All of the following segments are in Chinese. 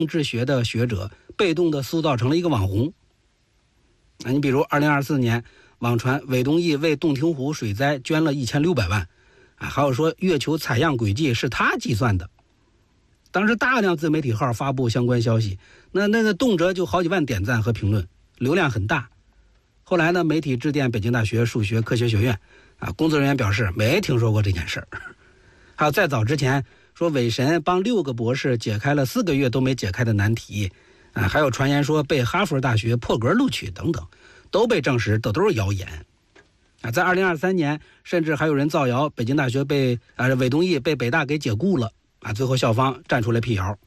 治学的学者被动的塑造成了一个网红。你比如2024年网传韦东奕为洞庭湖水灾捐了1600万，还有说月球采样轨迹是他计算的。当时大量自媒体号发布相关消息，那个动辄就好几万点赞和评论，流量很大。后来呢，媒体致电北京大学数学科学学院，工作人员表示没听说过这件事儿。还有再早之前说韦神帮6个博士解开了4个月都没解开的难题，还有传言说被哈佛大学破格录取等等，都被证实都是谣言。在2023年，甚至还有人造谣北京大学韦东奕被北大给解雇了，最后校方站出来辟谣。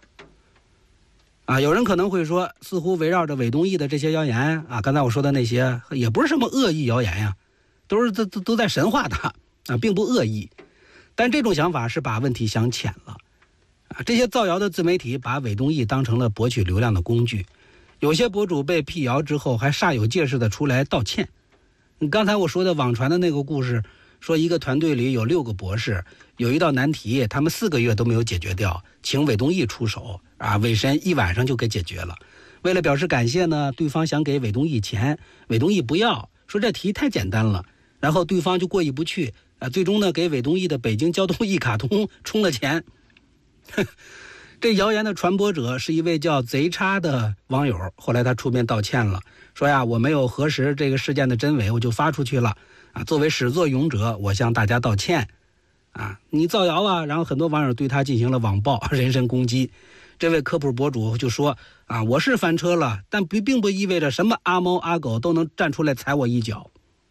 有人可能会说，似乎围绕着韦东奕的这些谣言刚才我说的那些也不是什么恶意谣言呀，都在神话他并不恶意。但这种想法是把问题想浅了。这些造谣的自媒体把韦东奕当成了博取流量的工具，有些博主被辟谣之后还煞有介事的出来道歉。刚才我说的网传的那个故事，说一个团队里有6个博士，有一道难题他们4个月都没有解决掉，请韦东奕出手韦神1晚上就给解决了。为了表示感谢呢，对方想给韦东奕钱，韦东奕不要，说这题太简单了，然后对方就过意不去，最终呢给韦东奕的北京交通一卡通充了钱。这谣言的传播者是一位叫贼叉的网友，后来他出面道歉了，说呀，我没有核实这个事件的真伪，我就发出去了作为始作俑者，我向大家道歉你造谣然后很多网友对他进行了网暴、人身攻击。这位科普博主就说我是翻车了，但并不意味着什么阿猫阿狗都能站出来踩我一脚。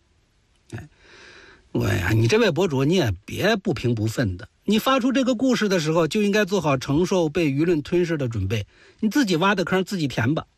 你这位博主你也别不平不愤的，你发出这个故事的时候就应该做好承受被舆论吞噬的准备，你自己挖的坑自己填吧。